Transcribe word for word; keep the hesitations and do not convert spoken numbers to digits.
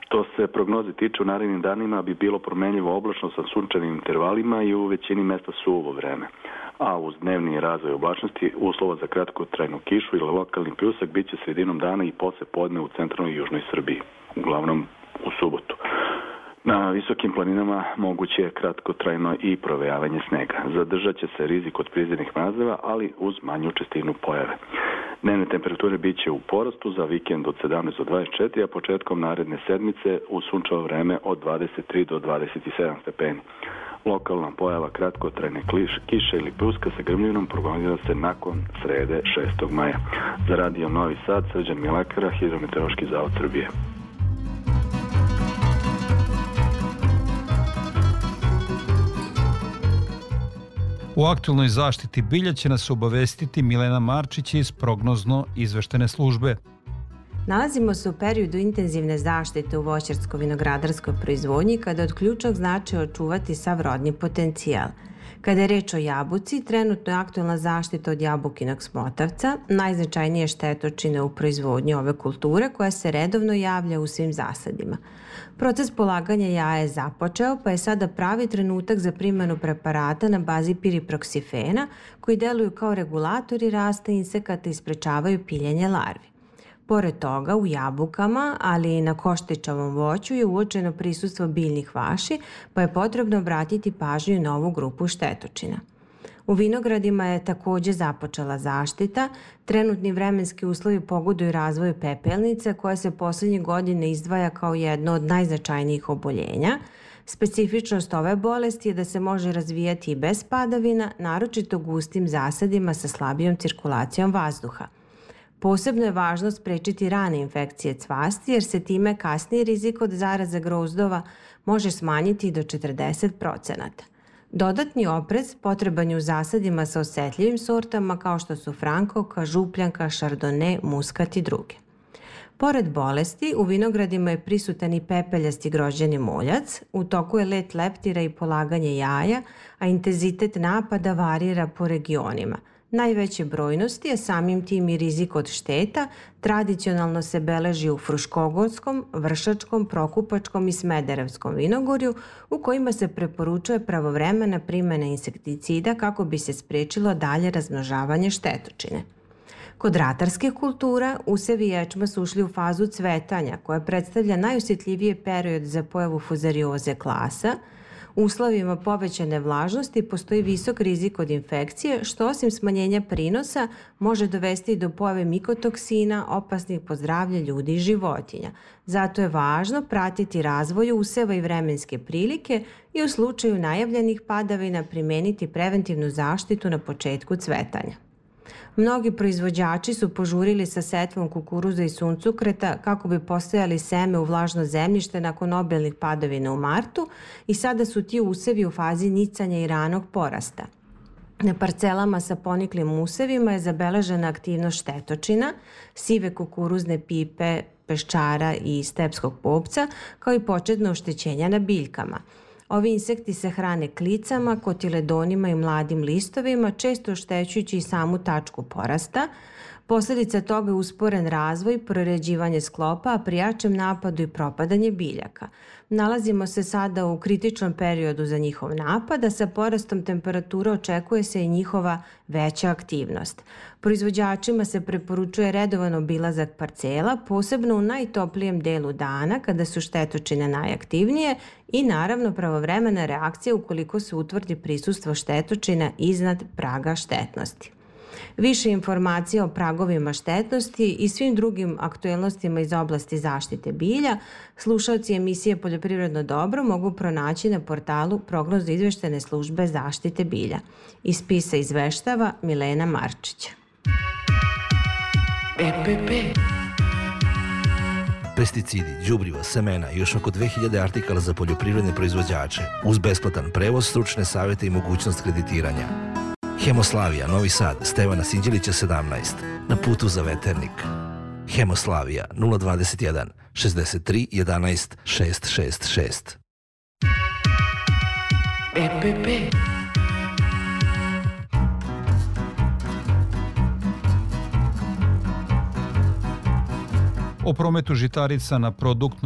Što se prognoze tiče, u narednim danima bi bilo promenljivo oblačno sa sunčanim intervalima i u većini mesta suvo vreme. A uz dnevni razvoj oblačnosti uslova za kratkotrajnu kišu ili lokalni pljusak biće sredinom dana i posle podne u centralnoj i južnoj Srbiji, uglavnom u subotu. Na visokim planinama moguće je kratkotrajno i provejavanje snega. Zadržat će se rizik od prizemnih mrazeva, ali uz manju čestinu pojave. Dnevne temperature biće u porastu za vikend od sedamnaest do dvadeset četiri, a početkom naredne sedmice u sunčevo vreme od dvadeset tri do dvadeset sedam stepeni. Lokalna pojava kratkotrajne kiše ili pljuska sa grmljinom prognozira se nakon srede šestog maja. Za Radio Novi Sad, Srđan Milakara, Hidrometeorološki zavod Srbije. U aktualnoj zaštiti bilja će nas obavestiti Milena Marčić iz prognozno izveštene službe. Nalazimo se u periodu intenzivne zaštite u voćarsko-vinogradarskoj proizvodnji kada je od ključnog značaja očuvati sav rodni potencijal. Kada je reč o jabuci, trenutno je aktualna zaštita od jabukinog smotavca, najznačajnije štetočine u proizvodnji ove kulture koja se redovno javlja u svim zasadima. Proces polaganja jaja je započeo, pa je sada pravi trenutak za primjenu preparata na bazi piriproksifena koji deluju kao regulatori rasta insekata i sprečavaju piljenje larvi. Pored toga, u jabukama, ali i na koštičavom voću je uočeno prisustvo biljnih vaši, pa je potrebno obratiti pažnju na ovu grupu štetočina. U vinogradima je također započela zaštita. Trenutni vremenski uslovi pogoduju razvoju pepelnice koja se posljednjih godine izdvaja kao jedno od najznačajnijih oboljenja. Specifičnost ove bolesti je da se može razvijati i bez padavina, naročito gustim zasadima sa slabijom cirkulacijom vazduha. Posebno je važno sprečiti rane infekcije cvasti jer se time kasniji rizik od zaraze grozdova može smanjiti do četrdeset procenata. Dodatni oprez potreban je u zasadima sa osjetljivim sortama kao što su frankovka, župljanka, šardone, muskat i druge. Pored bolesti, u vinogradima je prisutan i pepeljasti grožđeni moljac, u toku je let leptira i polaganje jaja, a intenzitet napada varira po regionima. Najveće brojnosti, a samim tim i rizik od šteta, tradicionalno se beleži u Fruškogorskom, Vršačkom, Prokupačkom i Smederevskom vinogorju, u kojima se preporučuje pravovremena primjena insekticida kako bi se spriječilo dalje razmnožavanje štetočine. Kod ratarskih kultura usevi ječma su ušli u fazu cvetanja, koja predstavlja najosjetljiviji period za pojavu fuzarioze klasa. U uslovima povećane vlažnosti postoji visok rizik od infekcije, što osim smanjenja prinosa može dovesti do pojave mikotoksina opasnih po zdravlje ljudi i životinja. Zato je važno pratiti razvoj useva i vremenske prilike i u slučaju najavljenih padavina primijeniti preventivnu zaštitu na početku cvetanja. Mnogi proizvođači su požurili sa setvom kukuruza i suncokreta kako bi posejali seme u vlažno zemljište nakon obilnih padavina u martu i sada su ti usevi u fazi nicanja i ranog porasta. Na parcelama sa poniklim usevima je zabeležena aktivnost štetočina, sive kukuruzne pipe, peščara i stepskog popca, kao i početno oštećenja na biljkama. Ovi insekti se hrane klicama, kotiledonima i mladim listovima, često oštećujući i samu tačku porasta. Posljedica toga je usporen razvoj, proređivanje sklopa, a pri jačem napadu i propadanje biljaka. Nalazimo se sada u kritičnom periodu za njihov napad, a sa porastom temperature očekuje se i njihova veća aktivnost. Proizvođačima se preporučuje redovan obilazak parcela, posebno u najtoplijem delu dana kada su štetočine najaktivnije i naravno pravovremena reakcija ukoliko se utvrdi prisustvo štetočina iznad praga štetnosti. Više informacija o pragovima štetnosti i svim drugim aktuelnostima iz oblasti zaštite bilja slušaoci emisije Poljoprivredno dobro mogu pronaći na portalu Prognozno izveštene službe zaštite bilja. Iz spisa izveštava Milena Marčić. E P P. Pesticidi, đubriva, semena i još oko dve hiljade artikala za poljoprivredne proizvođače uz besplatan prevoz, stručne savjete i mogućnost kreditiranja. Hemoslavija, Novi Sad, Stevana Sinđelića sedamnaest, na putu za Veternik. Hemoslavija, nula dvadeset jedan šezdeset tri jedanaest šest šest šest. E P P. O prometu žitarica na produktnoj